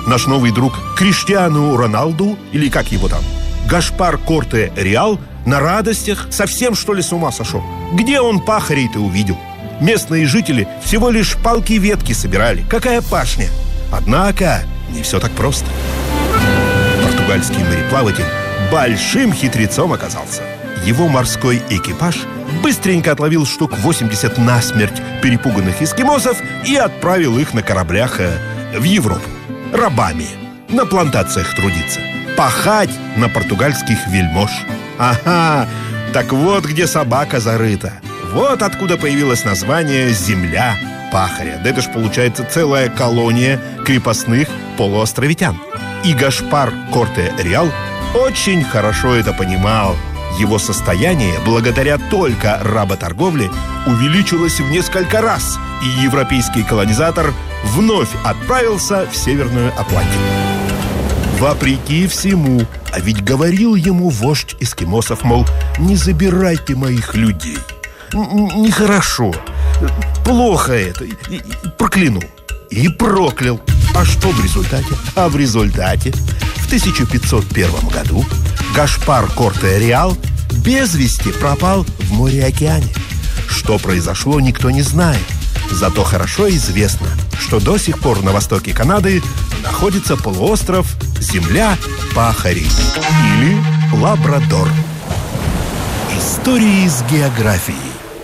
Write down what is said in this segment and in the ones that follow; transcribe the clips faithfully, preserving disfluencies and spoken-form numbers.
наш новый друг Криштиану Роналду, или как его там, Гашпар Корте-Реал, на радостях совсем, что ли, с ума сошел? Где он пахарей-то увидел? Местные жители всего лишь палки-ветки собирали. Какая пашня! Однако не все так просто. Португальский мореплаватель большим хитрецом оказался. Его морской экипаж быстренько отловил штук восемьдесят насмерть перепуганных эскимосов и отправил их на кораблях э, в Европу. Рабами. На плантациях трудиться. Пахать на португальских вельмож. Ага, так вот где собака зарыта. Вот откуда появилось название «Земля пахаря». Да это ж получается целая колония крепостных полуостровитян. И Гашпар Корте-Реал очень хорошо это понимал. Его состояние, благодаря только работорговле, увеличилось в несколько раз, и европейский колонизатор вновь отправился в Северную Атлантику. Вопреки всему, а ведь говорил ему вождь эскимосов, мол, не забирайте моих людей. Нехорошо, плохо это, прокляну. И проклял. А что в результате? А в результате в тысяча пятьсот первом году Гашпар Корте-Реал без вести пропал в море-океане. Что произошло, никто не знает. Зато хорошо известно, что до сих пор на востоке Канады находится полуостров Земля пахарей или Лабрадор. Истории с географией.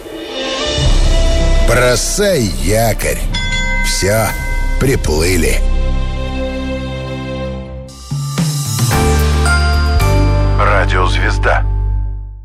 Бросай якорь. Все, приплыли. Радиозвезда.